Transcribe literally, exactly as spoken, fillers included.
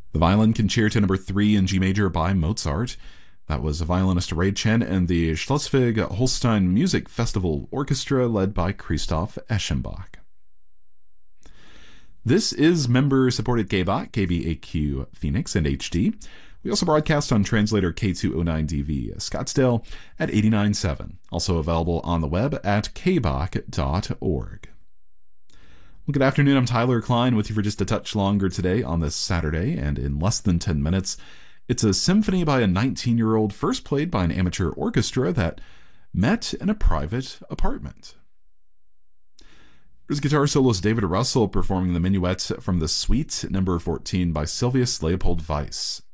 The Violin Concerto Number three in G Major by Mozart. That was violinist Ray Chen and the Schleswig-Holstein Music Festival Orchestra led by Christoph Eschenbach. This is member-supported K B A Q, K B A Q Phoenix, and H D. We also broadcast on translator K two oh nine D V Scottsdale at eighty-nine point seven. Also available on the web at k b a c dot org. Well, good afternoon. I'm Tyler Klein with you for just a touch longer today on this Saturday, and in less than ten minutes, it's a symphony by a nineteen-year-old first played by an amateur orchestra that met in a private apartment. There's guitar soloist David Russell performing the minuet from the Suite number fourteen by Sylvius Leopold Weiss.